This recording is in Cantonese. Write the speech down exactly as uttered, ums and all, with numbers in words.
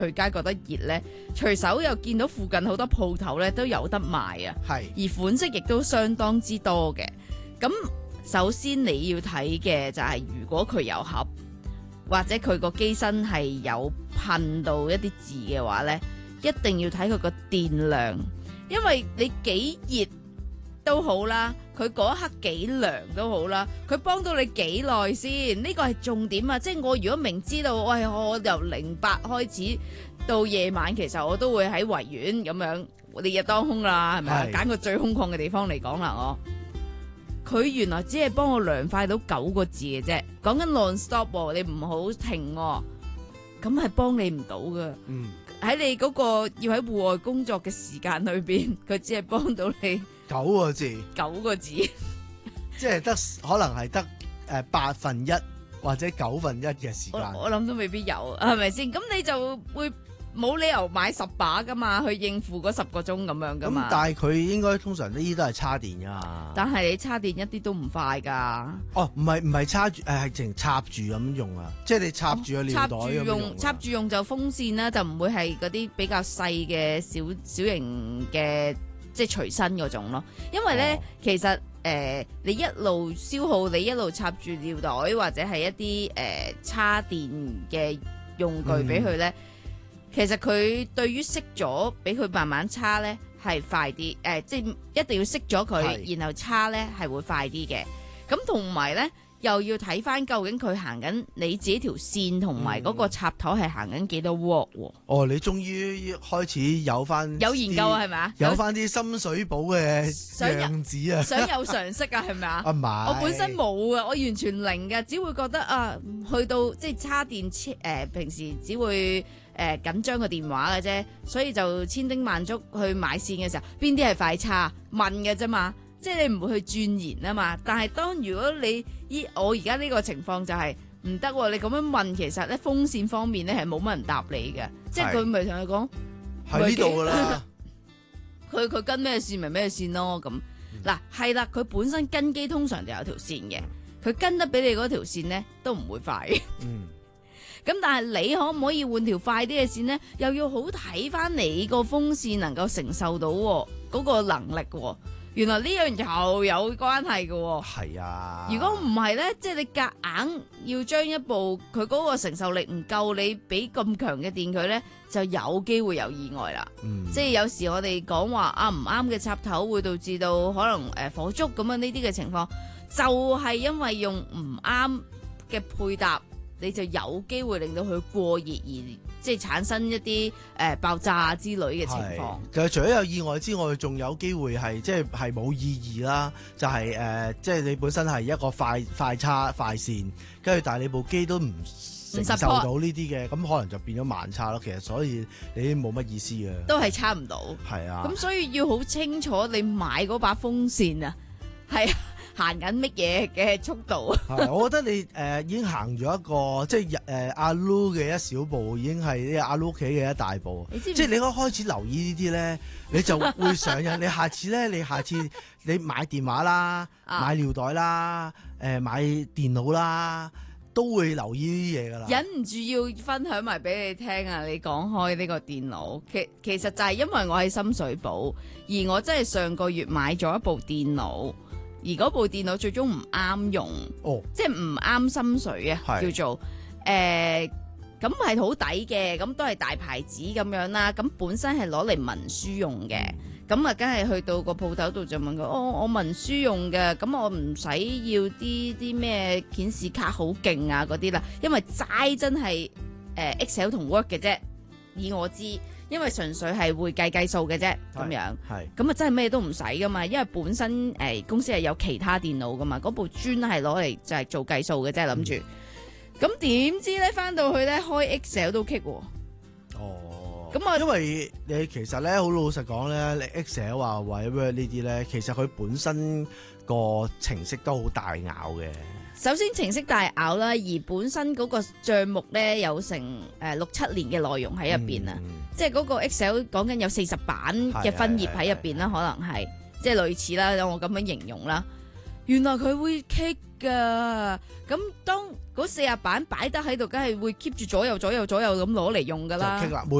去街覺得熱呢，隨手又見到附近好多鋪頭呢都有得賣啊， 係而款式亦都相當之多嘅。咁首先你要睇嘅就係如果佢有盒，或者佢個機身係有噴到一啲字嘅話呢，一定要睇佢個電量，因為你幾熱都好啦，佢嗰一刻幾涼都好啦，佢幫到你幾耐先？呢個係重點啊！即係我如果明知道，喂，我由零八開始到夜晚，其實我都會喺維園咁樣烈日當空啦，係咪啊？ 係揀個最空曠嘅地方嚟講啦，我佢原來只係幫我涼快到九個字嘅啫，講緊 non stop 喎，你唔好停喎，咁係幫你唔到噶。 嗯喺你嗰個要喺戶外工作嘅時間裏邊，佢只係幫到你九個字， 九個字。 即係得可能係得誒八分一或者九分一嘅時我間。 我諗都未必有，係咪先？咁你就會冇理由買十把噶嘛，去應付嗰十個鐘咁樣噶咁嘛。 但係佢應該通常呢啲都係叉電噶。 但係你插電一啲都唔快噶， 哦，唔係唔係插住，誒係淨插住咁用啊！即係你插住個尿袋插住咁用插住用就風扇啦，就唔會係嗰啲比較細嘅小小型嘅即係隨身嗰種咯。因為咧， 哦其實誒、呃、你一路消耗，你一路插住尿袋或者係一啲誒、呃、叉電嘅用具俾佢咧。嗯其實佢對於熄咗，俾佢慢慢叉呢係快啲，誒、呃，即係一定要熄咗佢， 係然後叉呢係會快啲嘅。咁同埋呢，又要睇翻究竟佢行緊你自己條線，同埋嗰個插頭係行緊幾多 watt 喎？ 哦，你終於開始有翻有研究啊，係咪啊？ 有翻啲深水埗嘅想有樣子啊！ 想有常識啊，係咪啊？ 啊唔係我本身冇啊，我完全零嘅，只會覺得啊，去到即係叉電誒、呃，平時只會。誒、呃、緊張個電話嘅啫，所以就千叮萬囑去買線嘅時候，邊啲係快叉問嘅啫嘛，即係你唔會去鑽研啊嘛。但係當如果你依我而家呢個情況就係唔得喎，你咁樣問，其實咧風扇方面咧係冇乜人答你嘅，即係佢咪同你講喺呢度噶啦。 佢佢跟咩線咪咩線咯咁。嗱係啦，佢本身跟機通常就有條線嘅，佢跟得俾你嗰條線咧都唔會快。 嗯。 咁但係你可唔可以換條快啲嘅線呢？又要好睇翻你個風扇能夠承受到嗰個能力喎。原來呢樣又有關係嘅喎。 係啊。 如果唔係呢，即係你夾硬要將一部佢嗰個承受力唔夠，你俾咁強嘅電佢呢，就有機會有意外啦。 嗯、 即係有時我哋講話啱唔啱嘅插頭會導致到可能誒火燭咁樣呢啲嘅情況，就係因為用唔啱嘅配搭。你就有機會令到佢過熱而即係產生一啲誒、呃、爆炸之類嘅情況。 其實除咗有意外之外，仲有機會係即係係冇意義啦。就係、是、誒、呃，即係你本身係一個快快叉快線，跟住但係你部機都唔承受到呢啲嘅，咁可能就變咗慢叉咯。其實所以你冇乜意思嘅， 都係差唔到。 係啊。 咁所以要好清楚你買嗰把風扇啊，係。行緊乜嘢嘅速度？ 係，我覺得你誒、呃、已經行咗一個即係誒、呃、阿 Lu 嘅一小步，已經係呢阿 Lu 屋企嘅一大步。 你知唔知即係你可以開始留意呢啲咧，你就會上癮。你下次咧，你下次你買電話啦、買尿袋啦、誒、呃、買電腦啦，都會留意呢啲嘢噶啦。 忍唔住要分享埋俾你聽啊！你講開呢個電腦，其其實就係因為我喺深水埗，而我真係上個月買咗一部電腦。而嗰部電腦最終唔啱用， 哦、 即係唔啱心水啊，叫做誒，咁係好抵嘅，咁都係大牌子咁樣啦。咁本身係攞嚟文書用嘅，咁啊，梗係去到個鋪頭度就問佢，哦，我文書用嘅，咁我唔使要啲啲咩顯示卡好勁啊嗰啲啦，因為齋真係誒、呃、Excel 同 Word 嘅啫，以我知。因為純粹係會計計數嘅啫，咁樣，咁啊真係咩都唔使噶嘛，因為本身誒、呃、公司係有其他電腦噶嘛，嗰部專係攞嚟就係做計數嘅啫，諗住。咁點、嗯、知咧翻到去咧開 Excel 都棘喎。 哦， 咁啊， 因為你其實咧好老實講咧，你 Excel 啊或者 Word 呢啲咧，其實佢本身個程式都好大咬嘅。 首先程式大咬啦，而本身嗰個帳目咧有成誒六七年嘅內容喺入邊啊，嗯、即係嗰個 Excel 講緊有四十版嘅分頁喺入邊啦，可能係即係類似啦，我咁樣形容啦。 原來佢會棘噶。咁當嗰四十板擺得喺度，梗係會 keep 住左右左右左右咁攞嚟用噶啦。 就棘啦，